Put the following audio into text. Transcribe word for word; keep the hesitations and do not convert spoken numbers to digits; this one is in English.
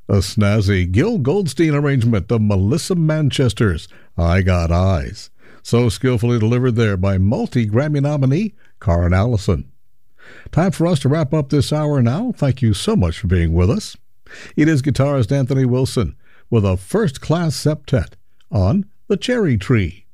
A snazzy Gil Goldstein arrangement of Melissa Manchester's I Got Eyes, so skillfully delivered there by multi-Grammy nominee Karen Allison. Time for us to wrap up this hour now. Thank you so much for being with us. It is guitarist Anthony Wilson with a first-class septet on The Cherry Tree.